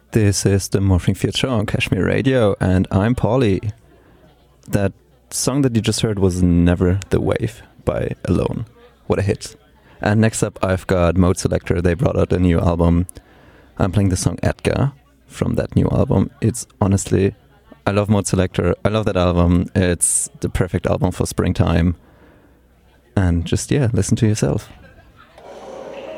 This is the Morphing Field Show on Kashmir Radio, and I'm Paulie. That song that you just heard was Never the Wave by Alone. What a hit. And next up I've got Mode Selector. They brought out a new album. I'm playing the song Edgar from that new album. It's honestly, I love Mode Selector. I love that album. It's the perfect album for springtime. And just, yeah, listen to yourself.